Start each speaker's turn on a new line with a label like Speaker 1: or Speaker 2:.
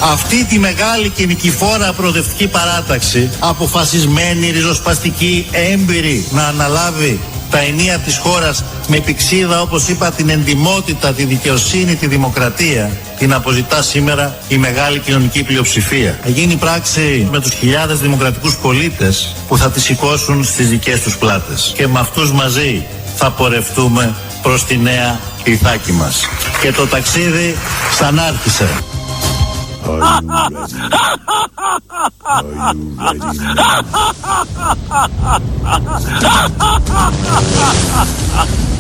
Speaker 1: αυτή τη μεγάλη και νικηφόρα προοδευτική παράταξη, αποφασισμένη, ριζοσπαστική, έμπειρη να αναλάβει τα ενία της χώρας με πυξίδα, όπως είπα, την εντιμότητα, τη δικαιοσύνη, τη δημοκρατία, την αποζητά σήμερα η μεγάλη κοινωνική πλειοψηφία. Θα γίνει πράξη με τους χιλιάδες δημοκρατικούς πολίτες που θα τη σηκώσουν στις δικές τους πλάτες. Και με αυτούς μαζί θα πορευτούμε προς τη νέα Ιθάκη μας. Και το ταξίδι σαν άρχισε.
Speaker 2: Are you ready?